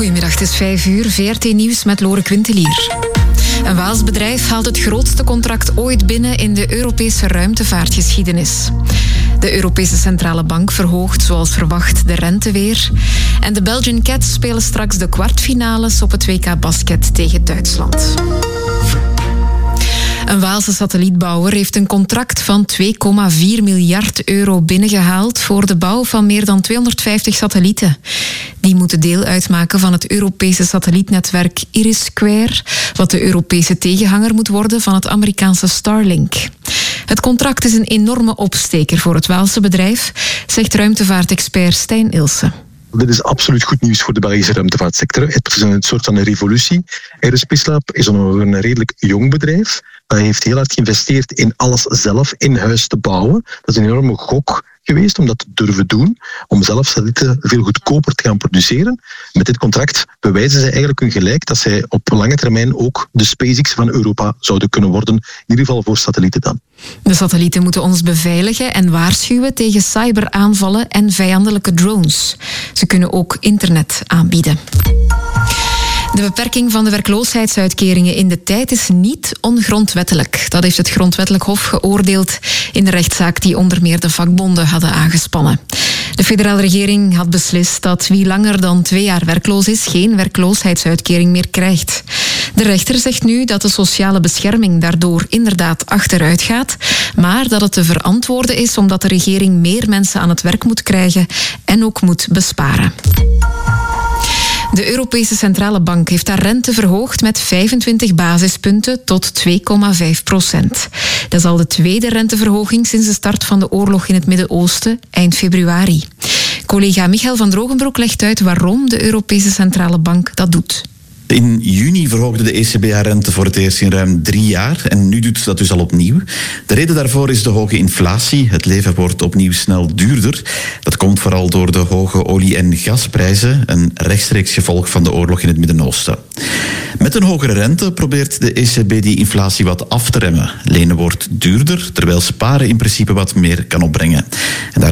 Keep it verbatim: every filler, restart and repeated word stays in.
Goedemiddag, het is vijf uur. V R T Nieuws met Lore Quintelier. Een Waals bedrijf haalt het grootste contract ooit binnen in de Europese ruimtevaartgeschiedenis. De Europese Centrale Bank verhoogt zoals verwacht de rente weer. En de Belgian Cats spelen straks de kwartfinales op het W K Basket tegen Duitsland. Een Waalse satellietbouwer heeft een contract van twee komma vier miljard euro binnengehaald voor de bouw van meer dan tweehonderdvijftig satellieten. Die moeten deel uitmaken van het Europese satellietnetwerk IRIS-Square, wat de Europese tegenhanger moet worden van het Amerikaanse Starlink. Het contract is een enorme opsteker voor het Waalse bedrijf, zegt ruimtevaartexpert Stijn Ilse. Dit is absoluut goed nieuws voor de Belgische ruimtevaartsector. Het is een soort van een revolutie. Aerospace Lab is een redelijk jong bedrijf. Dat heeft heel hard geïnvesteerd in alles zelf in huis te bouwen. Dat is een enorme gok geweest om dat te durven doen, om zelf satellieten veel goedkoper te gaan produceren. Met dit contract bewijzen zij eigenlijk hun gelijk dat zij op lange termijn ook de SpaceX van Europa zouden kunnen worden, in ieder geval voor satellieten dan. De satellieten moeten ons beveiligen en waarschuwen tegen cyberaanvallen en vijandelijke drones. Ze kunnen ook internet aanbieden. De beperking van de werkloosheidsuitkeringen in de tijd is niet ongrondwettelijk. Dat heeft het Grondwettelijk Hof geoordeeld in de rechtszaak die onder meer de vakbonden hadden aangespannen. De federale regering had beslist dat wie langer dan twee jaar werkloos is, geen werkloosheidsuitkering meer krijgt. De rechter zegt nu dat de sociale bescherming daardoor inderdaad achteruit gaat, maar dat het te verantwoorden is omdat de regering meer mensen aan het werk moet krijgen en ook moet besparen. De Europese Centrale Bank heeft haar rente verhoogd met vijfentwintig basispunten tot twee komma vijf procent. Dat is al de tweede renteverhoging sinds de start van de oorlog in het Midden-Oosten eind februari. Collega Michael van Drogenbroek legt uit waarom de Europese Centrale Bank dat doet. In juni verhoogde de E C B haar rente voor het eerst in ruim drie jaar en nu doet ze dat dus al opnieuw. De reden daarvoor is de hoge inflatie. Het leven wordt opnieuw snel duurder. Dat komt vooral door de hoge olie- en gasprijzen, een rechtstreeks gevolg van de oorlog in het Midden-Oosten. Met een hogere rente probeert de E C B die inflatie wat af te remmen. Lenen wordt duurder, terwijl sparen in principe wat meer kan opbrengen. En